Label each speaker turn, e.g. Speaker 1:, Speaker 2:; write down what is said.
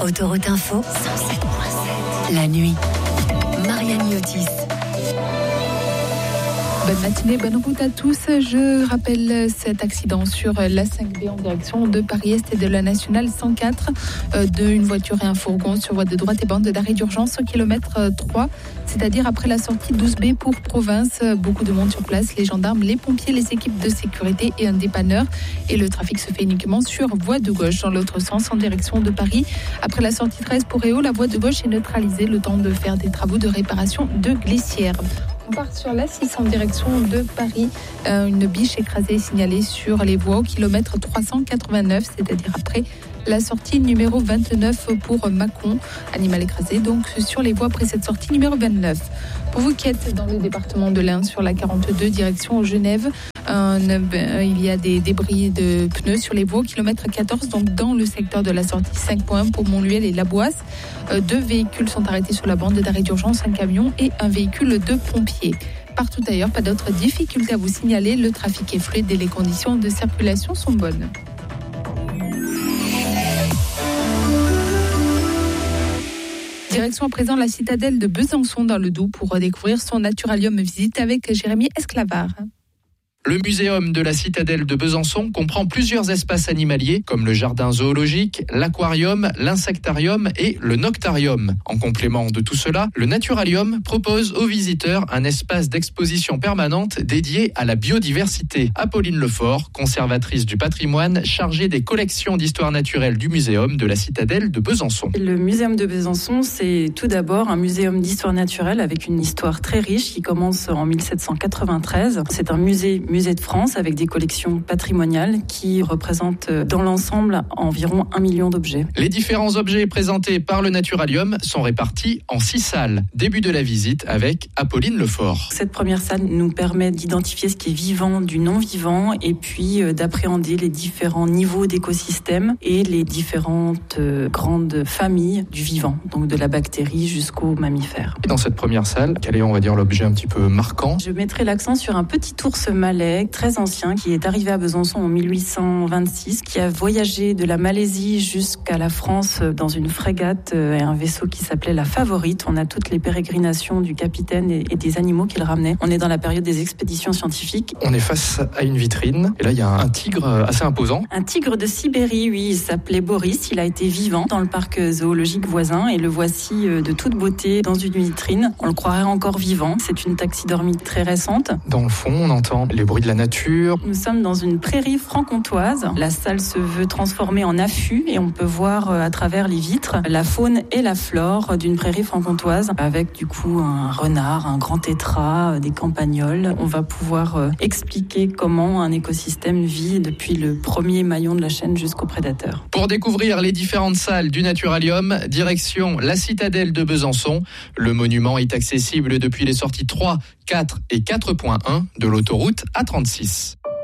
Speaker 1: Autoroute Info 107.7. La nuit. Marianne Yotis.
Speaker 2: Bonne matinée, bonne route à tous. Je rappelle cet accident sur la 5B en direction de Paris-Est et de la Nationale 104. Une voiture et un fourgon sur voie de droite et bande d'arrêt d'urgence au kilomètre 3, c'est-à-dire après la sortie 12B pour province. Beaucoup de monde sur place, les gendarmes, les pompiers, les équipes de sécurité et un dépanneur. Et le trafic se fait uniquement sur voie de gauche dans l'autre sens en direction de Paris. Après la sortie 13 pour Réau, la voie de gauche est neutralisée, le temps de faire des travaux de réparation de glissière. On part sur la 6 en direction de Paris. Une biche écrasée est signalée sur les voies au kilomètre 389, c'est-à-dire après la sortie numéro 29 pour Mâcon. Animal écrasé donc sur les voies après cette sortie numéro 29. Pour vous qui êtes dans le département de l'Ain sur la 42 direction Genève, il y a des débris de pneus sur les voies au kilomètre 14, donc dans le secteur de la sortie 5.1 pour Montluel et Laboisse. 2 véhicules sont arrêtés sur la bande d'arrêt d'urgence, un camion et un véhicule de pompiers. Partout ailleurs, pas d'autres difficultés à vous signaler. Le trafic est fluide et les conditions de circulation sont bonnes. Direction à présent la citadelle de Besançon dans le Doubs pour découvrir son naturalium. Visite avec Jérémy Esclavard.
Speaker 3: Le muséum de la citadelle de Besançon comprend plusieurs espaces animaliers comme le jardin zoologique, l'aquarium, l'insectarium et le noctarium. En complément de tout cela, le naturalium propose aux visiteurs un espace d'exposition permanente dédié à la biodiversité. Apolline Lefort, conservatrice du patrimoine, chargée des collections d'histoire naturelle du muséum de la citadelle de Besançon.
Speaker 4: Le muséum de Besançon, c'est tout d'abord un muséum d'histoire naturelle avec une histoire très riche qui commence en 1793. C'est un musée de France avec des collections patrimoniales qui représentent dans l'ensemble environ 1 million d'objets.
Speaker 3: Les différents objets présentés par le naturalium sont répartis en 6 salles. Début de la visite avec Apolline Lefort.
Speaker 4: Cette première salle nous permet d'identifier ce qui est vivant du non-vivant et puis d'appréhender les différents niveaux d'écosystèmes et les différentes grandes familles du vivant, donc de la bactérie jusqu'aux mammifères.
Speaker 3: Et dans cette première salle, quel est, on va dire, l'objet un petit peu marquant ?
Speaker 4: Je mettrai l'accent sur un petit ours malais très ancien qui est arrivé à Besançon en 1826, qui a voyagé de la Malaisie jusqu'à la France dans une frégate et un vaisseau qui s'appelait la Favorite. On a toutes les pérégrinations du capitaine et des animaux qu'il ramenait. On est dans la période des expéditions scientifiques.
Speaker 3: On est face à une vitrine et là il y a un tigre assez imposant.
Speaker 4: Un tigre de Sibérie, oui, il s'appelait Boris. Il a été vivant dans le parc zoologique voisin et le voici de toute beauté dans une vitrine. On le croirait encore vivant. C'est une taxidermie très récente.
Speaker 3: Dans le fond, on entend les bruits de la nature.
Speaker 4: Nous sommes dans une prairie franc-comtoise. La salle se veut transformée en affût et on peut voir à travers les vitres la faune et la flore d'une prairie franc-comtoise avec du coup un renard, un grand tétras, des campagnols. On va pouvoir expliquer comment un écosystème vit depuis le premier maillon de la chaîne jusqu'au prédateur.
Speaker 3: Pour découvrir les différentes salles du naturalium, direction la citadelle de Besançon. Le monument est accessible depuis les sorties 3, 4 et 4.1 de l'autoroute A36.